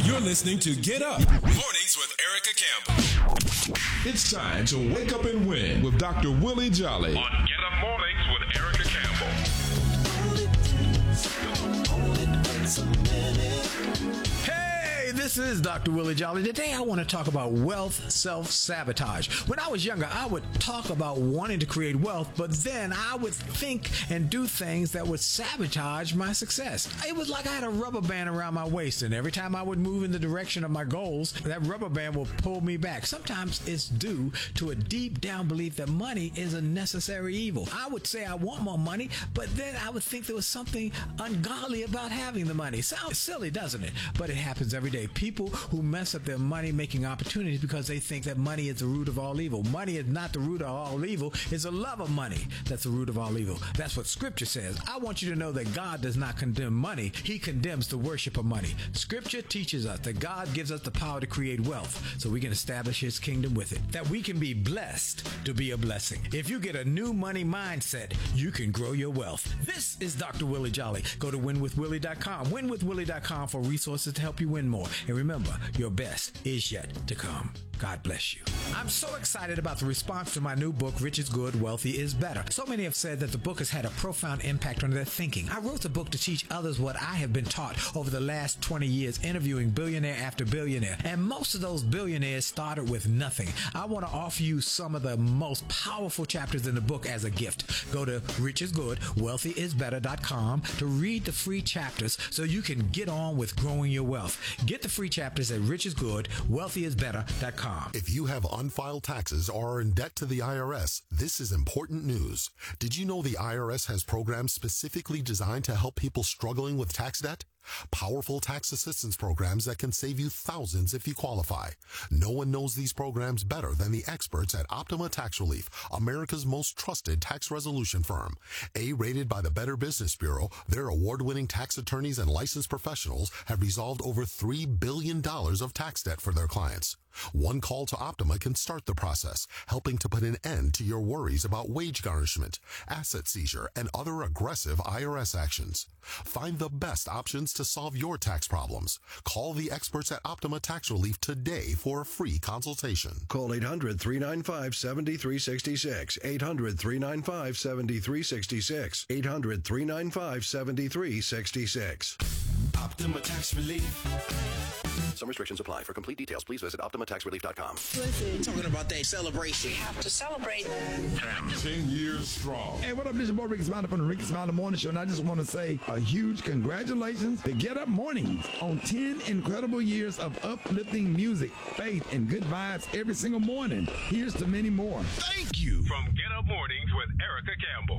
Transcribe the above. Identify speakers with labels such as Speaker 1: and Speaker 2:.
Speaker 1: You're listening to Get Up Mornings with Erica Campbell. It's time to wake up and win with Dr. Willie Jolly
Speaker 2: on Get Up Mornings with Erica Campbell.
Speaker 3: This is Dr. Willie Jolly. Today I want to talk about wealth self-sabotage. When I was younger, I would talk about wanting to create wealth, but then I would think and do things that would sabotage my success. It was like I had a rubber band around my waist, and every time I would move in the direction of my goals, that rubber band will pull me back. Sometimes it's due to a deep down belief that money is a necessary evil. I would say I want more money, but then I would think there was something ungodly about having the money. Sounds silly, doesn't it? But it happens every day. People who mess up their money-making opportunities because they think that money is the root of all evil. Money is not the root of all evil. It's a love of money that's the root of all evil. That's what Scripture says. I want you to know that God does not condemn money. He condemns the worship of money. Scripture teaches us that God gives us the power to create wealth so we can establish His kingdom with it, that we can be blessed to be a blessing. If you get a new money mindset, you can grow your wealth. This is Dr. Willie Jolly. Go to winwithwillie.com. Winwithwillie.com for resources to help you win more. And remember, your best is yet to come. God bless you. I'm so excited about the response to my new book, Rich is Good, Wealthy is Better. So many have said that the book has had a profound impact on their thinking. I wrote the book to teach others what I have been taught over the last 20 years, interviewing billionaire after billionaire. And most of those billionaires started with nothing. I want to offer you some of the most powerful chapters in the book as a gift. Go to richisgoodwealthyisbetter.com to read the free chapters so you can get on with growing your wealth. Get the free chapters at richisgoodwealthyisbetter.com.
Speaker 4: If you have unfiled taxes or are in debt to the IRS, this is important news. Did you know the IRS has programs specifically designed to help people struggling with tax debt? Powerful tax assistance programs that can save you thousands if you qualify. No one knows these programs better than the experts at Optima Tax Relief, America's most trusted tax resolution firm. A-rated by the Better Business Bureau, their award-winning tax attorneys and licensed professionals have resolved over $3 billion of tax debt for their clients. One call to Optima can start the process, helping to put an end to your worries about wage garnishment, asset seizure, and other aggressive IRS actions. Find the best options to solve your tax problems. Call the experts at Optima Tax Relief today for a free consultation.
Speaker 5: Call 800-395-7366. 800-395-7366. 800-395-7366.
Speaker 1: Optima Tax Relief.
Speaker 5: Some restrictions apply. For complete details, please visit OptimaTaxRelief.com.
Speaker 6: Listen, talking about that celebration. We have to celebrate.
Speaker 1: 10 years strong.
Speaker 7: Hey, what up? This is your boy Ricky Smiley from the Ricky Smiley Morning Show, and I just want to say a huge congratulations to Get Up Mornings on 10 incredible years of uplifting music, faith, and good vibes every single morning. Here's to many more.
Speaker 1: Thank you.
Speaker 2: From Get Up Mornings with Erica Campbell.